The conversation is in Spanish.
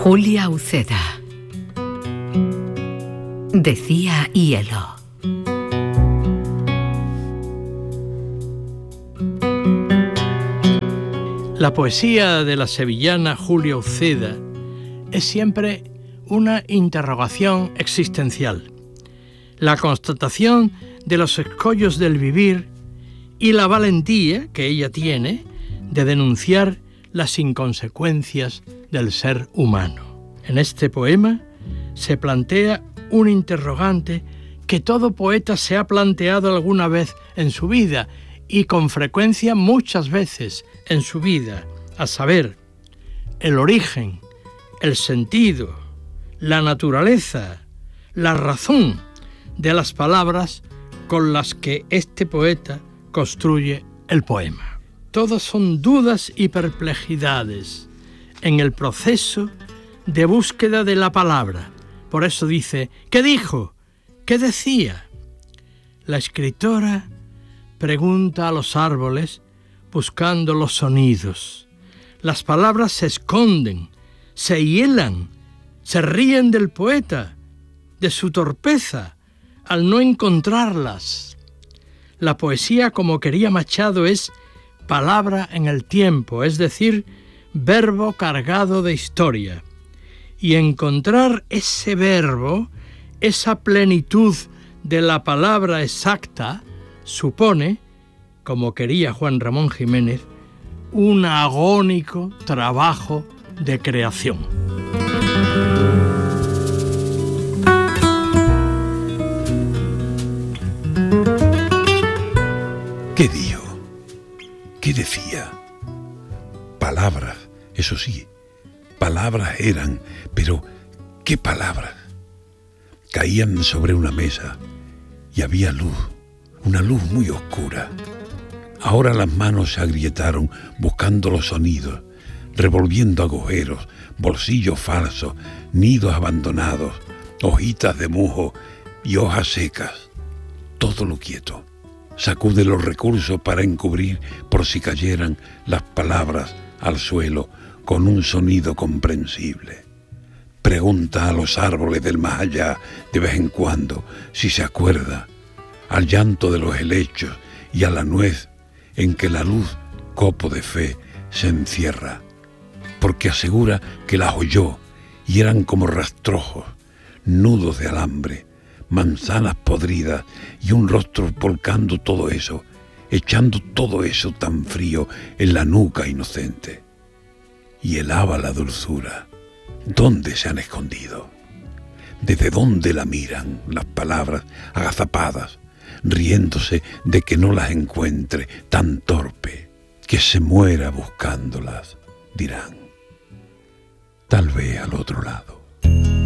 Julia Uceda. Decía hielo. La poesía de la sevillana Julia Uceda es siempre una interrogación existencial, la constatación de los escollos del vivir y la valentía que ella tiene de denunciar las inconsecuencias del ser humano. En este poema se plantea un interrogante que todo poeta se ha planteado alguna vez en su vida y con frecuencia muchas veces en su vida, a saber, el origen, el sentido, la naturaleza, la razón de las palabras con las que este poeta construye el poema. Todas son dudas y perplejidades en el proceso de búsqueda de la palabra. Por eso dice, ¿qué dijo? ¿Qué decía? La escritora pregunta a los árboles buscando los sonidos. Las palabras se esconden, se hielan, se ríen del poeta, de su torpeza, al no encontrarlas. La poesía, como quería Machado, es palabra en el tiempo, es decir, verbo cargado de historia. Y encontrar ese verbo, esa plenitud de la palabra exacta, supone, como quería Juan Ramón Jiménez, un agónico trabajo de creación. ¿Qué dijo? ¿Qué decía? Palabras, eso sí, palabras eran, pero ¿qué palabras? Caían sobre una mesa y había luz, una luz muy oscura. Ahora las manos se agrietaron buscando los sonidos, revolviendo agujeros, bolsillos falsos, nidos abandonados, hojitas de musgo y hojas secas. Todo lo quieto. Sacude los recursos para encubrir por si cayeran las palabras al suelo con un sonido comprensible. Pregunta a los árboles del más allá de vez en cuando si se acuerda, al llanto de los helechos y a la nuez en que la luz, copo de fe, se encierra, porque asegura que las oyó y eran como rastrojos, nudos de alambre, manzanas podridas y un rostro volcando todo eso, echando todo eso tan frío en la nuca inocente. Y helaba la dulzura. ¿Dónde se han escondido? ¿Desde dónde la miran las palabras agazapadas, riéndose de que no las encuentre, tan torpe, que se muera buscándolas, dirán? Tal vez al otro lado.